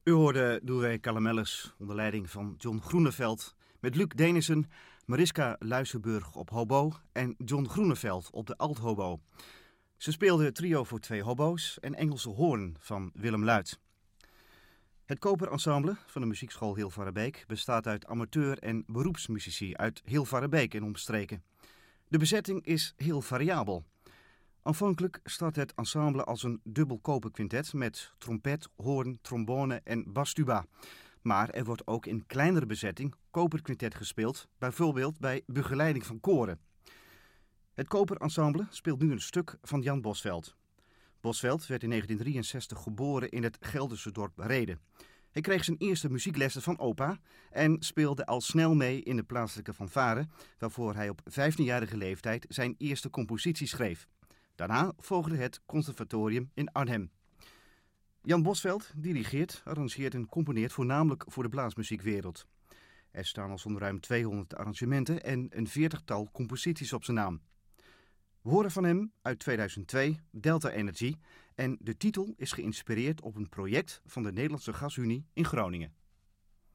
U hoorde Douwe Calamelles onder leiding van John Groeneveld met Luc Denissen, Mariska Luisenburg op hobo en John Groeneveld op de althobo. Ze speelden trio voor 2 hobo's en Engelse hoorn van Willem Luit. Het koperensemble van de muziekschool Hilvarenbeek bestaat uit amateur- en beroepsmuzici uit Hilvarenbeek en omstreken. De bezetting is heel variabel. Aanvankelijk start het ensemble als een dubbel koperquintet met trompet, hoorn, trombone en bastuba. Maar er wordt ook in kleinere bezetting koperquintet gespeeld, bijvoorbeeld bij begeleiding van koren. Het koperensemble speelt nu een stuk van Jan Bosvelt. Bosvelt werd in 1963 geboren in het Gelderse dorp Rheden. Hij kreeg zijn eerste muzieklessen van opa en speelde al snel mee in de plaatselijke fanfare, waarvoor hij op 15-jarige leeftijd zijn eerste compositie schreef. Daarna volgde het conservatorium in Arnhem. Jan Bosvelt dirigeert, arrangeert en componeert voornamelijk voor de blaasmuziekwereld. Er staan al zo'n ruim 200 arrangementen en een 40-tal composities op zijn naam. We horen van hem uit 2002 Delta Energy en de titel is geïnspireerd op een project van de Nederlandse Gasunie in Groningen.